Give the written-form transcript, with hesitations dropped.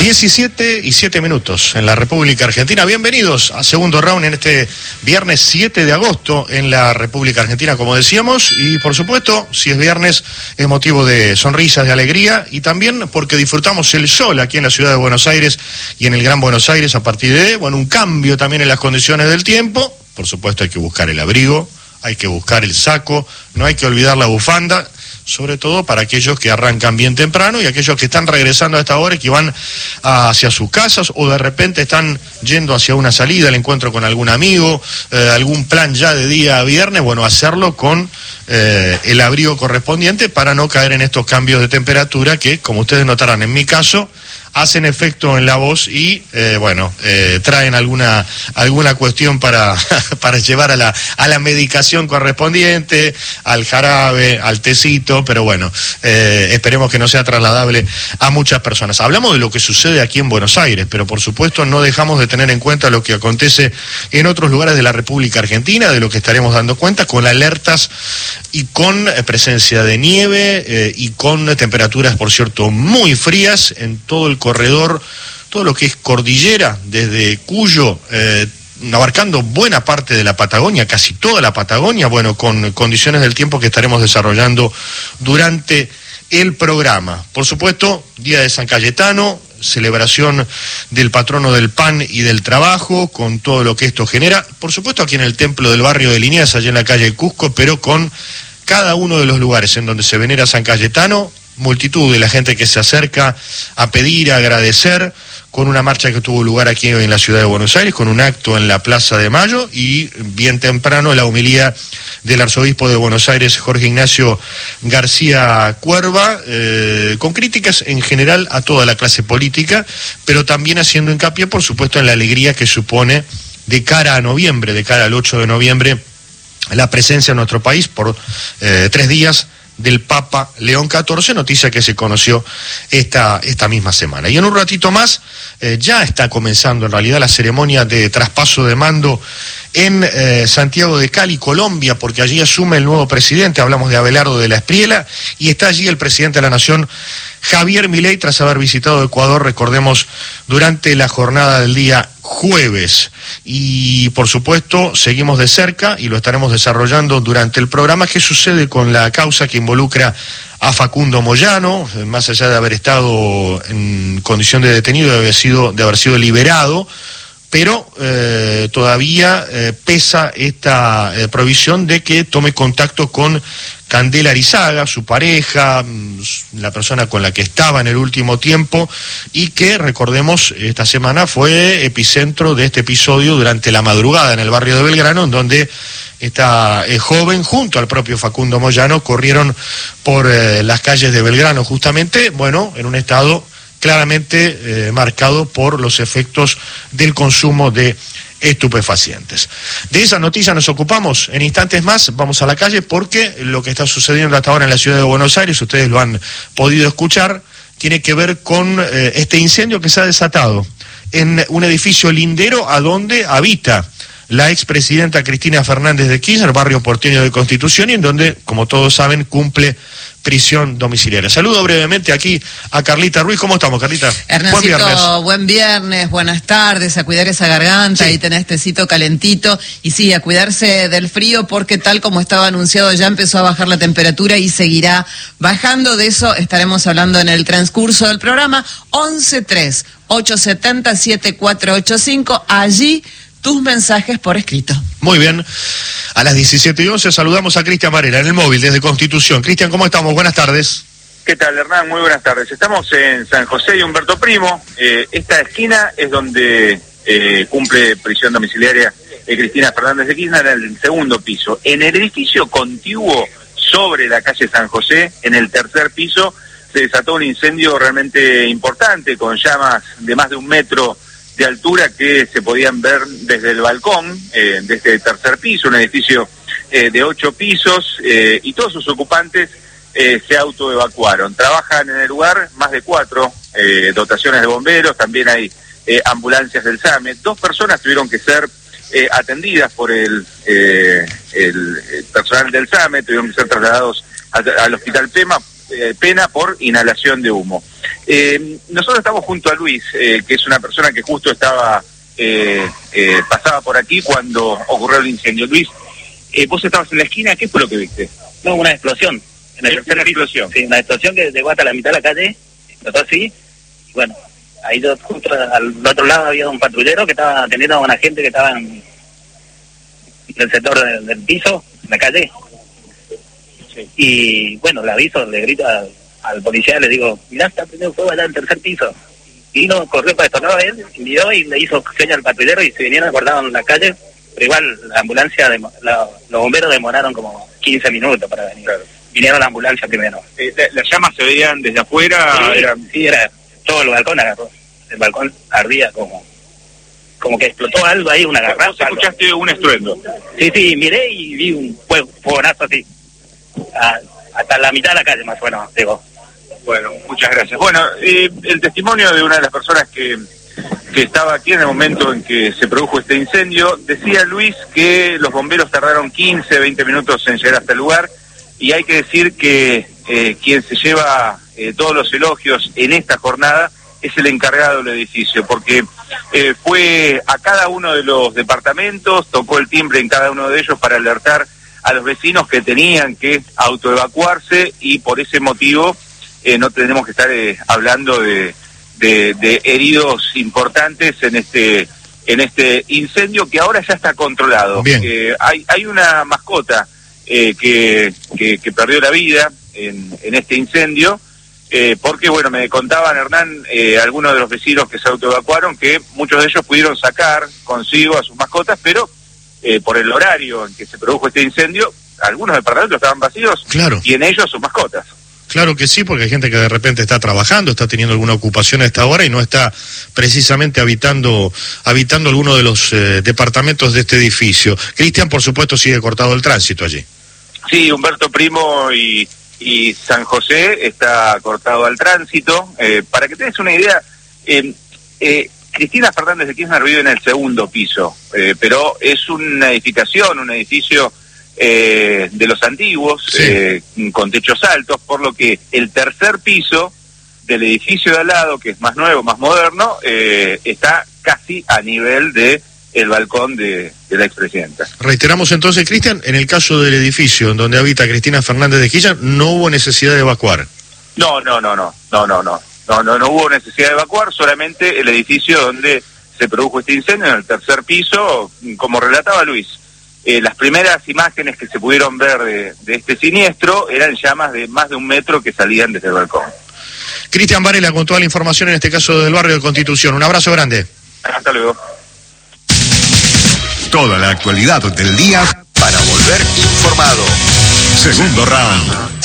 17:07 en la República Argentina. Bienvenidos a segundo round en este viernes 7 de agosto en la República Argentina, como decíamos. Y por supuesto, si es viernes, es motivo de sonrisas, de alegría, y también porque disfrutamos el sol aquí en la ciudad de Buenos Aires y en el Gran Buenos Aires a partir de, un cambio también en las condiciones del tiempo. Por supuesto, hay que buscar el abrigo, hay que buscar el saco, no hay que olvidar la bufanda, sobre todo para aquellos que arrancan bien temprano y aquellos que están regresando a esta hora y que van hacia sus casas o de repente están yendo hacia una salida, el encuentro con algún amigo, algún plan ya de día viernes, hacerlo con el abrigo correspondiente para no caer en estos cambios de temperatura que, como ustedes notarán en mi caso, hacen efecto en la voz y, traen alguna cuestión para llevar a la medicación correspondiente, al jarabe, al tecito, pero esperemos que no sea trasladable a muchas personas. Hablamos de lo que sucede aquí en Buenos Aires, pero por supuesto no dejamos de tener en cuenta lo que acontece en otros lugares de la República Argentina, de lo que estaremos dando cuenta, con alertas y con presencia de nieve y con temperaturas, por cierto, muy frías en todo el corredor, todo lo que es cordillera, desde Cuyo, abarcando buena parte de la Patagonia, casi toda la Patagonia, con condiciones del tiempo que estaremos desarrollando durante el programa. Por supuesto, Día de San Cayetano, celebración del patrono del pan y del trabajo, con todo lo que esto genera. Por supuesto, aquí en el templo del barrio de Liniers, allá en la calle Cusco, pero con cada uno de los lugares en donde se venera San Cayetano, multitud de la gente que se acerca a pedir, a agradecer, con una marcha que tuvo lugar aquí en la ciudad de Buenos Aires, con un acto en la Plaza de Mayo y bien temprano la homilía del arzobispo de Buenos Aires, Jorge Ignacio García Cuerva, con críticas en general a toda la clase política, pero también haciendo hincapié, por supuesto, en la alegría que supone de cara a noviembre, de cara al 8 de noviembre, la presencia en nuestro país por 3 días del Papa León XIV, noticia que se conoció esta misma semana. Y en un ratito más ya está comenzando en realidad la ceremonia de traspaso de mando en Santiago de Cali, Colombia, porque allí asume el nuevo presidente, hablamos de Abelardo de la Espriella, y está allí el presidente de la Nación, Javier Milei, tras haber visitado Ecuador, recordemos, durante la jornada del día jueves. Y por supuesto seguimos de cerca y lo estaremos desarrollando durante el programa qué sucede con la causa que involucra a Facundo Moyano, más allá de haber estado en condición de detenido, de haber sido liberado, pero todavía pesa esta provisión de que tome contacto con Candela Arizaga, su pareja, la persona con la que estaba en el último tiempo, y que, recordemos, esta semana fue epicentro de este episodio durante la madrugada en el barrio de Belgrano, en donde esta joven, junto al propio Facundo Moyano, corrieron por las calles de Belgrano, justamente, en un estado claramente marcado por los efectos del consumo de estupefacientes. De esa noticia nos ocupamos en instantes más. Vamos a la calle porque lo que está sucediendo hasta ahora en la ciudad de Buenos Aires, ustedes lo han podido escuchar, tiene que ver con este incendio que se ha desatado en un edificio lindero a donde habita la expresidenta Cristina Fernández de Kirchner, barrio porteño de Constitución, y en donde, como todos saben, cumple prisión domiciliaria. Saludo brevemente aquí a Carlita Ruiz. ¿Cómo estamos, Carlita? Hernancito, buen viernes, buenas tardes, a cuidar esa garganta, ahí tenés tecito calentito, y sí, a cuidarse del frío porque tal como estaba anunciado ya empezó a bajar la temperatura y seguirá bajando. De eso estaremos hablando en el transcurso del programa. 11-3-870-7485, allí tus mensajes por escrito. Muy bien. A las 17:11 saludamos a Cristian Varela en el móvil desde Constitución. Cristian, ¿cómo estamos? Buenas tardes. ¿Qué tal, Hernán? Muy buenas tardes. Estamos en San José y Humberto Primo. Esta esquina es donde cumple prisión domiciliaria Cristina Fernández de Kirchner, en el segundo piso. En el edificio contiguo sobre la calle San José, en el tercer piso, se desató un incendio realmente importante, con llamas de más de 1 metro de altura que se podían ver desde el balcón de este tercer piso, un edificio de 8 pisos, y todos sus ocupantes se autoevacuaron. Trabajan en el lugar más de 4 dotaciones de bomberos, también hay ambulancias del SAME. 2 personas tuvieron que ser atendidas por el personal del SAME, tuvieron que ser trasladados al Hospital Pema pena por inhalación de humo. Nosotros estamos junto a Luis, que es una persona que justo estaba pasaba por aquí cuando ocurrió el incendio. Luis, vos estabas en la esquina, ¿qué fue lo que viste? No, una explosión. Una explosión. Sí, una explosión que llegó hasta la mitad de la calle, explotó así, y bueno, ahí justo al otro lado había un patrullero que estaba atendiendo a una gente que estaba en el sector del piso, en la calle. Sí. Y bueno, le aviso, le grito al policía, le digo, mirá, está prendiendo fuego allá en el tercer piso. Y no, corrió para estornado a él, miró y le hizo señal al patrullero y se vinieron acordados en la calle, pero igual la ambulancia, los bomberos demoraron como 15 minutos para venir. Claro. Vinieron a la ambulancia primero. ¿Las llamas se veían desde afuera? Sí, era todo el balcón agarró. El balcón ardía como que explotó algo ahí, una garrafa. ¿Escuchaste un estruendo? Sí, miré y vi un fogonazo así. Hasta la mitad de la calle más o menos llegó. Bueno, muchas gracias. Bueno, el testimonio de una de las personas que estaba aquí en el momento en que se produjo este incendio, decía Luis que los bomberos tardaron 15, 20 minutos en llegar hasta el lugar, y hay que decir que quien se lleva todos los elogios en esta jornada es el encargado del edificio, porque fue a cada uno de los departamentos, tocó el timbre en cada uno de ellos para alertar a los vecinos que tenían que autoevacuarse, y por ese motivo no tenemos que estar hablando de heridos importantes en este incendio que ahora ya está controlado. Hay una mascota que perdió la vida en este incendio, porque bueno, me contaban, Hernán, algunos de los vecinos que se autoevacuaron, que muchos de ellos pudieron sacar consigo a sus mascotas, pero por el horario en que se produjo este incendio, algunos departamentos estaban vacíos. Claro. Y en ellos sus mascotas. Claro que sí, porque hay gente que de repente está trabajando, está teniendo alguna ocupación a esta hora y no está precisamente habitando alguno de los departamentos de este edificio. Cristian, por supuesto, sigue cortado el tránsito allí. Sí, Humberto Primo y San José está cortado al tránsito. Para que tengas una idea, Cristina Fernández de Kirchner vive en el segundo piso, pero es una edificación, un edificio de los antiguos, sí, con techos altos, por lo que el tercer piso del edificio de al lado, que es más nuevo, más moderno, está casi a nivel de el balcón de la expresidenta. Reiteramos entonces, Cristian, en el caso del edificio en donde habita Cristina Fernández de Kirchner, no hubo necesidad de evacuar. No hubo necesidad de evacuar, solamente el edificio donde se produjo este incendio, en el tercer piso, como relataba Luis. Las primeras imágenes que se pudieron ver de este siniestro eran llamas de más de 1 metro que salían desde el balcón. Cristian Varela con toda la información, en este caso del barrio de Constitución. Un abrazo grande. Hasta luego. Toda la actualidad del día para volver informado. Segundo round.